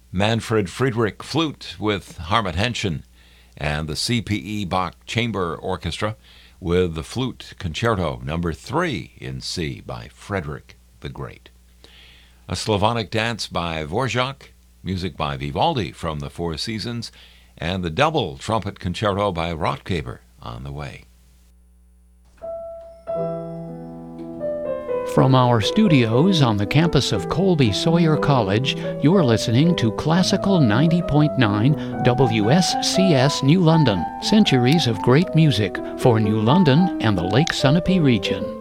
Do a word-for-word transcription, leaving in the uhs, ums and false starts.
Manfred Friedrich Flute with Harmut Henschen, and the C P E Bach Chamber Orchestra with the Flute Concerto Number three in C by Frederick the Great. A Slavonic dance by Dvorak, music by Vivaldi from the Four Seasons, and the double trumpet concerto by Rotgeber on the way. From our studios on the campus of Colby Sawyer College, you're listening to Classical ninety point nine W S C S New London, centuries of great music for New London and the Lake Sunapee region.